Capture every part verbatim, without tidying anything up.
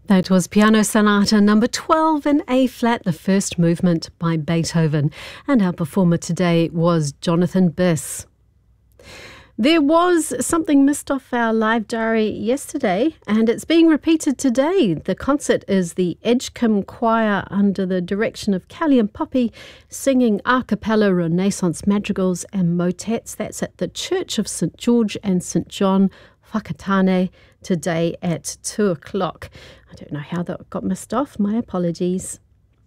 That was Piano Sonata number twelve in A-flat, the first movement by Beethoven. And our performer today was Jonathan Biss. There was something missed off our live diary yesterday, and it's being repeated today. The concert is the Edgecombe Choir under the direction of Kelly and Poppy, singing a cappella Renaissance madrigals and motets. That's at the Church of Saint George and Saint John, Whakatane, today at two o'clock. I don't know how that got missed off. My apologies.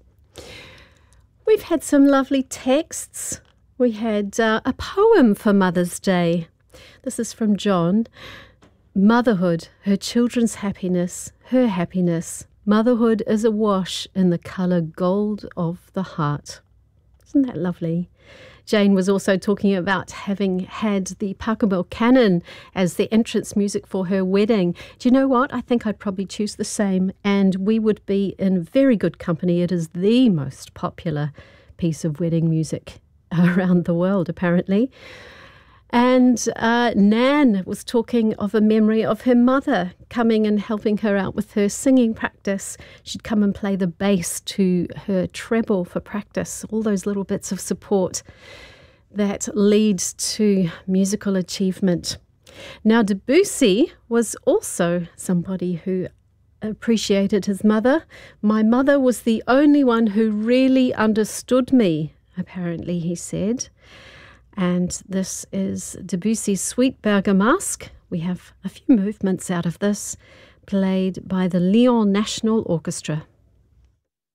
We've had some lovely texts. We had uh, a poem for Mother's Day. This is from John. Motherhood, her children's happiness, her happiness. Motherhood is awash in the colour gold of the heart. Isn't that lovely? Jane was also talking about having had the Pākāpō Canon as the entrance music for her wedding. Do you know what? I think I'd probably choose the same, and we would be in very good company. It is the most popular piece of wedding music around the world, apparently. And uh, Nan was talking of a memory of her mother coming and helping her out with her singing practice. She'd come and play the bass to her treble for practice, all those little bits of support that leads to musical achievement. Now, Debussy was also somebody who appreciated his mother. My mother was the only one who really understood me, apparently, he said. And this is Debussy's Suite Bergamasque. We have a few movements out of this, played by the Lyon National Orchestra.